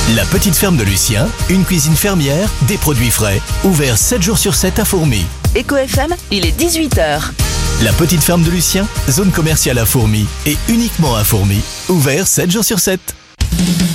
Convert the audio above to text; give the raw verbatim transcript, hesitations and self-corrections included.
La petite ferme de Lucien, une cuisine fermière, des produits frais, ouvert sept jours sur sept à Fourmies. Éco F M, il est dix-huit heures. La petite ferme de Lucien, zone commerciale à Fourmies et uniquement à Fourmies, ouvert sept jours sur sept.